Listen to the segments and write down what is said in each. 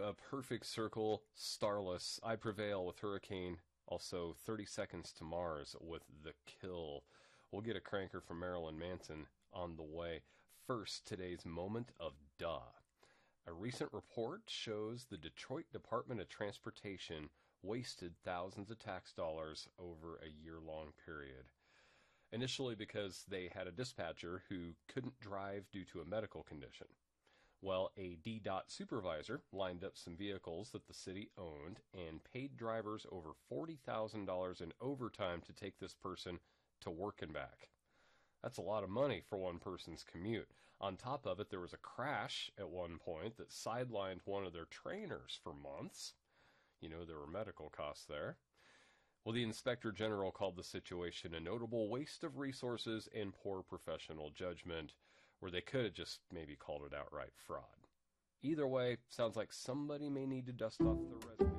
a perfect circle, starless. I prevail with Hurricane. Also, 30 Seconds to Mars with The Kill. We'll get a cranker from Marilyn Manson on the way. First, today's moment of duh. A recent report shows the Detroit Department of Transportation wasted thousands of tax dollars over a year-long period. Initially because they had a dispatcher who couldn't drive due to a medical condition. Well, a DDOT supervisor lined up some vehicles that the city owned and paid drivers over $40,000 in overtime to take this person to work and back. That's a lot of money for one person's commute. On top of it, there was a crash at one point that sidelined one of their trainers for months. You know, there were medical costs there. Well, the Inspector General called the situation a notable waste of resources and poor professional judgment, where they could have just maybe called it outright fraud. Either way, sounds like somebody may need to dust off their resume.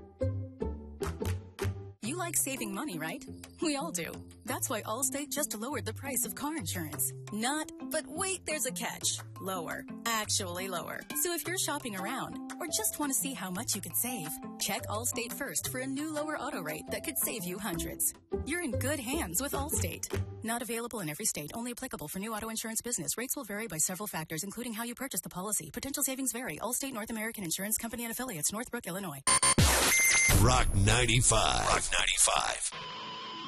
You like saving money, right? We all do. That's why Allstate just lowered the price of car insurance. Not, but wait, there's a catch. Lower. Actually lower. So if you're shopping around or just want to see how much you could save, check Allstate first for a new lower auto rate that could save you hundreds. You're in good hands with Allstate. Not available in every state. Only applicable for new auto insurance business. Rates will vary by several factors, including how you purchase the policy. Potential savings vary. Allstate North American Insurance Company and Affiliates, Northbrook, Illinois. Rock 95. Rock 95.